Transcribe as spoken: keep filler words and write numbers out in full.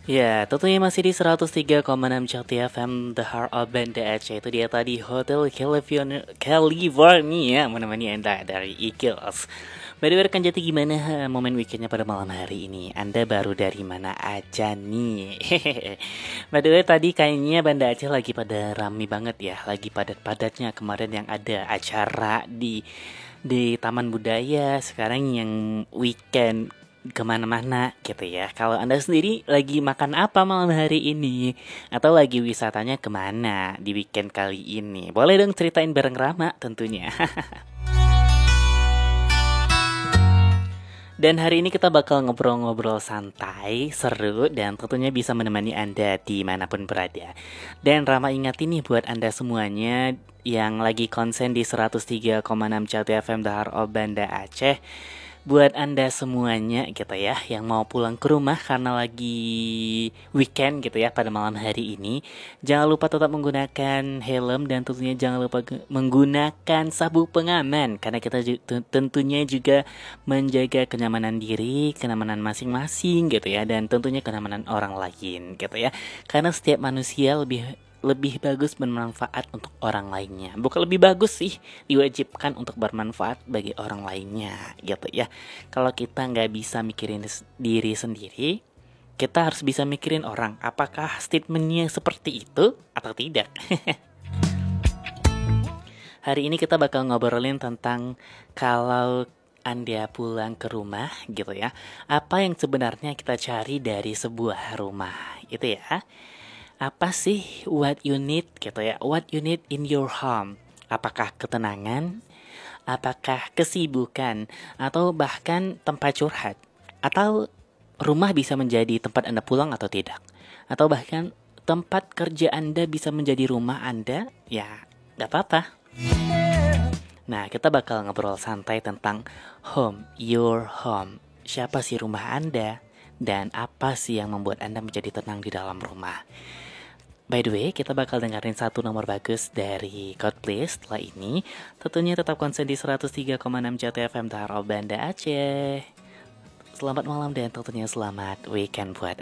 Ya, tentunya masih di seratus tiga koma enam Jati F M, The Heart of Banda Aceh. Itu dia tadi Hotel California, California menemani Anda dari Eagles. By the way, rekan Jati, gimana ha, momen weekendnya pada malam hari ini? Anda baru dari mana aja nih? By the way, tadi kayaknya Banda Aceh lagi pada rame banget ya. Lagi padat-padatnya kemarin yang ada acara di di Taman Budaya. Sekarang yang weekend kemana-mana gitu ya. Kalau Anda sendiri lagi makan apa malam hari ini? Atau lagi wisatanya kemana di weekend kali ini? Boleh dong ceritain bareng Rama tentunya. Dan hari ini kita bakal ngobrol-ngobrol santai, seru, dan tentunya bisa menemani Anda dimanapun berada. Dan Rama ingat ini buat Anda semuanya yang lagi konsen di seratus tiga koma enam Jati F M Dahar of Banda Aceh. Buat Anda semuanya gitu ya yang mau pulang ke rumah karena lagi weekend gitu ya pada malam hari ini, jangan lupa tetap menggunakan helm dan tentunya jangan lupa ge- menggunakan sabuk pengaman karena kita ju- te- tentunya juga menjaga kenyamanan diri, kenyamanan masing-masing gitu ya, dan tentunya kenyamanan orang lain gitu ya. Karena setiap manusia lebih lebih bagus bermanfaat untuk orang lainnya. Bukan lebih bagus sih, diwajibkan untuk bermanfaat bagi orang lainnya gitu ya. Kalau kita nggak bisa mikirin diri sendiri, kita harus bisa mikirin orang. Apakah statementnya seperti itu atau tidak? Hari ini kita bakal ngobrolin tentang kalau Anda pulang ke rumah gitu ya, apa yang sebenarnya kita cari dari sebuah rumah itu ya. Apa sih what you need gitu ya, what you need in your home? Apakah ketenangan, apakah kesibukan, atau bahkan tempat curhat? Atau rumah bisa menjadi tempat Anda pulang atau tidak? Atau bahkan tempat kerja Anda bisa menjadi rumah Anda? Ya, gak apa-apa. Nah, kita bakal ngobrol santai tentang home, your home. Siapa sih rumah Anda? Dan apa sih yang membuat Anda menjadi tenang di dalam rumah? By the way, kita bakal dengerin satu nomor bagus dari Coldplay setelah ini. Tentunya tetap konsen di seratus tiga koma enam Jati F M Dahar Banda Aceh. Selamat malam dan tentunya selamat weekend buat